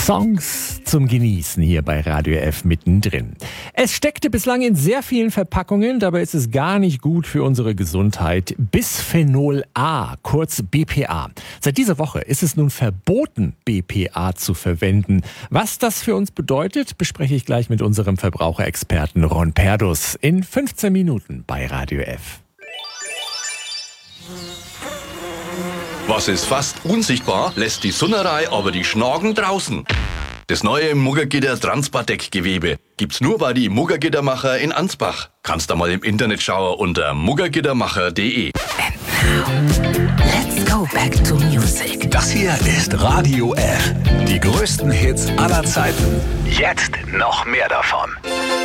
Songs zum Genießen hier bei Radio F mittendrin. Es steckte bislang in sehr vielen Verpackungen, dabei ist es gar nicht gut für unsere Gesundheit. Bisphenol A, kurz BPA. Seit dieser Woche ist es nun verboten, BPA zu verwenden. Was das für uns bedeutet, bespreche ich gleich mit unserem Verbraucherexperten Ron Perdus in 15 Minuten bei Radio F. Was ist fast unsichtbar, lässt die Sunnerei aber die Schnagen draußen. Das neue Muggergitter Transpadeck-Gewebe gibt's nur bei die Muggergittermacher in Ansbach. Kannst da mal im Internet schauen unter muggergittermacher.de. Let's go back to music. Das hier ist Radio F. Die größten Hits aller Zeiten. Jetzt noch mehr davon.